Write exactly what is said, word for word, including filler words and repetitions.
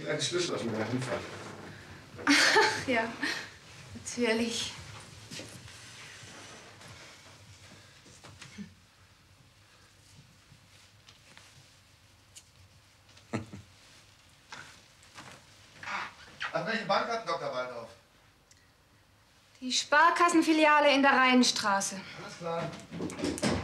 einen Schlüssel aus meiner Handtasche. Ach ja, natürlich. An welche Bank hat Doktor Waldorf? Die Sparkassenfiliale in der Rheinstraße. Alles klar.